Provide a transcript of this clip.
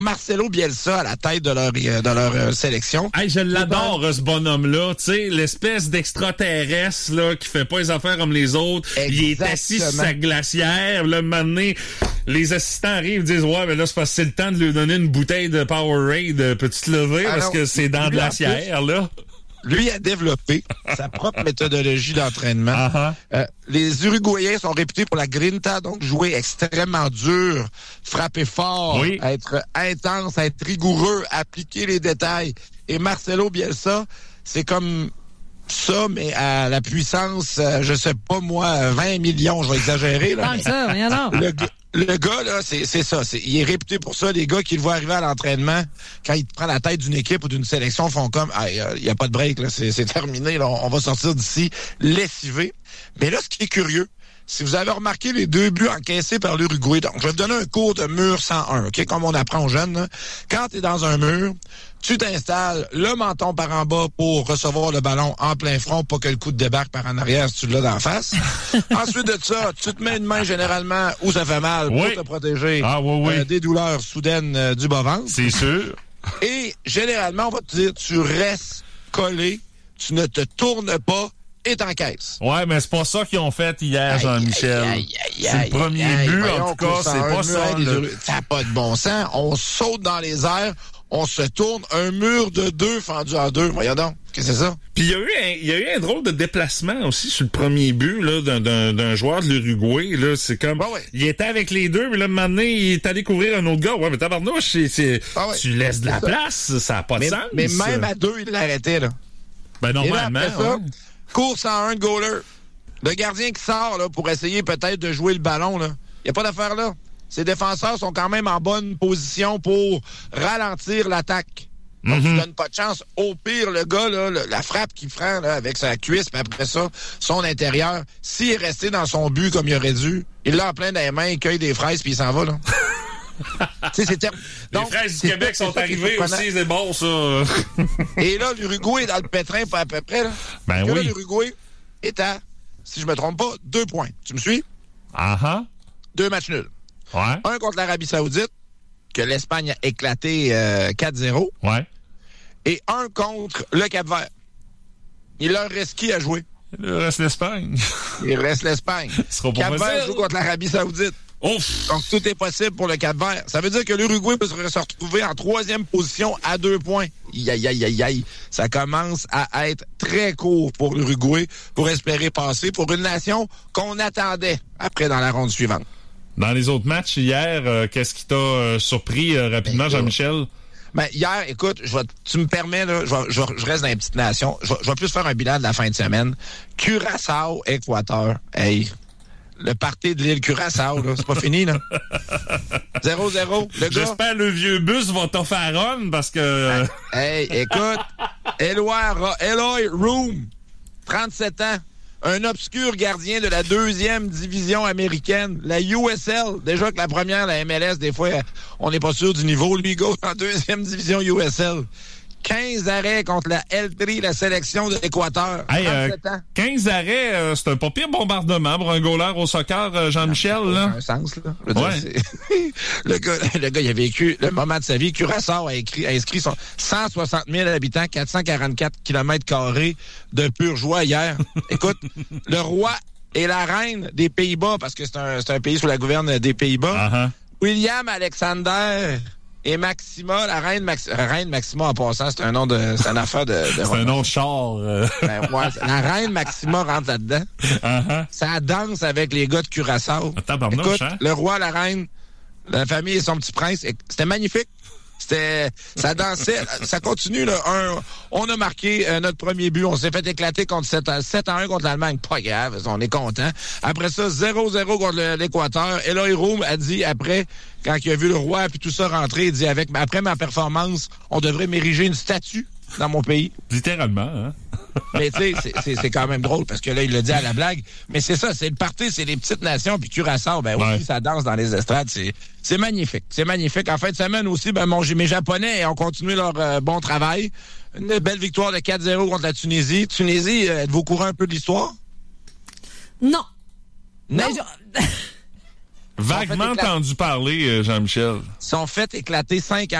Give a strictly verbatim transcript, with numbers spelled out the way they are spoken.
Marcelo Bielsa à la tête de leur de leur euh, sélection. Hey, je l'adore, ce bonhomme-là. Tu sais, l'espèce d'extraterrestre là qui fait pas les affaires comme les autres. Exactement. Il est assis sur sa glacière. Là, maintenant, les assistants arrivent et disent « Ouais, mais là, c'est parce que c'est le temps de lui donner une bouteille de Powerade. Peux-tu te lever? Alors, parce que c'est dans la glacière, là. » Lui a développé sa propre méthodologie d'entraînement. Uh-huh. Euh, les Uruguayens sont réputés pour la grinta, donc jouer extrêmement dur, frapper fort, oui. être intense, être rigoureux, appliquer les détails. Et Marcelo Bielsa, c'est comme ça, mais à la puissance, euh, je sais pas moi, vingt millions, je vais exagérer. Là, mais ça, rien alors. Le, le gars, là, c'est, c'est ça. C'est, il est réputé pour ça. Les gars qui le voient arriver à l'entraînement, quand il prend la tête d'une équipe ou d'une sélection, font comme, ah, il n'y a pas de break, là, c'est, c'est terminé, là, on, on va sortir d'ici lessivé. Mais là, ce qui est curieux, si vous avez remarqué les deux buts encaissés par l'Uruguay, donc je vais te donner un cours de mur cent un, OK, comme on apprend aux jeunes, là. Quand tu es dans un mur, tu t'installes le menton par en bas pour recevoir le ballon en plein front, pas que le coup de débarque par en arrière si tu l'as d'en face. Ensuite de ça, tu te mets une main généralement où ça fait mal pour oui. te protéger ah, oui, oui. Euh, des douleurs soudaines euh, du bas-ventre. C'est sûr. Et généralement, on va te dire, tu restes collé, tu ne te tournes pas et t'encaisses. Ouais, mais c'est pas ça qu'ils ont fait hier, Aïe, Jean-Michel. aïe, aïe, aïe, c'est le premier aïe, but, voyons, en tout cas, c'est pas ça. Le... Ça n'a pas de bon sens. On saute dans les airs, on se tourne, un mur de deux fendu en deux. Voyons donc, qu'est-ce que c'est ça? Puis il y a eu un, il y a eu un drôle de déplacement aussi sur le premier but là d'un, d'un, d'un joueur de l'Uruguay. Là, c'est comme, bah ouais. il était avec les deux, mais là, maintenant, il est allé couvrir un autre gars. Ouais, mais tabarnouche, c'est, c'est, bah ouais. tu laisses de la c'est place, ça n'a pas mais, de sens. Mais même à deux, il l'arrêtait, là. Ben normalement. Et là, après ça, ouais. course en un de goaler. Le gardien qui sort là pour essayer peut-être de jouer le ballon, là. Il n'y a pas d'affaire là. Ses défenseurs sont quand même en bonne position pour ralentir l'attaque. Donc, mm-hmm. tu donnes pas de chance. Au pire, le gars, là, le, la frappe qu'il prend là, avec sa cuisse, puis après ça, son intérieur, s'il est resté dans son but comme il aurait dû, il l'a en plein dans les mains, il cueille des fraises, puis il s'en va, là. Tu sais, c'est ter... Donc, les fraises du Québec sont arrivées aussi, c'est bon, ça. Et là, l'Uruguay est dans le pétrin, pas à peu près, là. Ben que oui. Là, l'Uruguay est à, si je me trompe pas, deux points. Tu me suis? Ah uh-huh. Deux matchs nuls. Ouais. Un contre l'Arabie Saoudite, que l'Espagne a éclaté euh, quatre zéro. Ouais. Et un contre le Cap-Vert. Il leur reste qui à jouer? Il reste l'Espagne. Il reste l'Espagne. Cap-Vert joue contre l'Arabie Saoudite. Ouf. Donc, tout est possible pour le Cap-Vert. Ça veut dire que l'Uruguay peut se retrouver en troisième position à deux points. Aïe, aïe, aïe, aïe. Ça commence à être très court pour l'Uruguay pour espérer passer pour une nation qu'on attendait après dans la ronde suivante. Dans les autres matchs hier, euh, qu'est-ce qui t'a euh, surpris euh, rapidement, ben, Jean-Michel? Ben, hier, écoute, je vais, tu me permets, là, je, vais, je, je reste dans les petites nations. Je, je vais plus faire un bilan de la fin de semaine. Curaçao, Équateur. Hey, le party de l'île Curaçao, là, c'est pas fini, là. zéro zéro, le gars. J'espère le vieux bus va t'en faire run parce que... Hey, écoute, Eloy, Eloy Room, trente-sept ans. Un obscur gardien de la deuxième division américaine, la U S L. Déjà que la première, la M L S, des fois, on n'est pas sûr du niveau. Lui, go en deuxième division U S L. quinze arrêts contre la L trois, la sélection de l'Équateur. Hey, euh, quinze arrêts, euh, c'est un pas pire bombardement pour un goaler au soccer, euh, Jean-Michel. Ça là. a un sens, là. Je veux ouais. dire, le, gars, le gars, il a vécu le moment de sa vie. Curaçao a, écrit, a inscrit son cent soixante mille habitants, quatre cent quarante-quatre kilomètres carrés de pure joie hier. Écoute, le roi et la reine des Pays-Bas, parce que c'est un, c'est un pays sous la gouverne des Pays-Bas, uh-huh. William Alexander et Maxima, la reine, Max, reine Maxima en passant, c'est un nom de, c'est une affaire de, de c'est un nom de char. Euh. Ben, ouais, la reine Maxima rentre là-dedans. Uh-huh. Ça danse avec les gars de Curaçao. Écoute, hein? Le roi, la reine, la famille et son petit prince, c'était magnifique. C'était, ça dansait, ça continue, là. Un, on a marqué euh, notre premier but, on s'est fait éclater contre sept à un contre l'Allemagne. Pas grave, on est content. Après ça, zéro zéro contre l'Équateur. Eloy Room a dit après, quand il a vu le roi puis tout ça rentrer, il dit avec, après ma performance, on devrait m'ériger une statue dans mon pays. Littéralement, hein? Mais tu sais, c'est, c'est, c'est quand même drôle parce que là, il le dit à la blague. Mais c'est ça, c'est le party, c'est les petites nations. Puis Curaçao, ben ouais. aussi, ça danse dans les estrades. C'est, c'est magnifique. C'est magnifique. En fin de semaine aussi, ben mon, mes Japonais ont continué leur euh, bon travail. Une belle victoire de quatre zéro contre la Tunisie. Tunisie, euh, êtes-vous au courant un peu de l'histoire? Non. Non. Je... Vaguement entendu parler, euh, Jean-Michel. Ils sont fait éclater cinq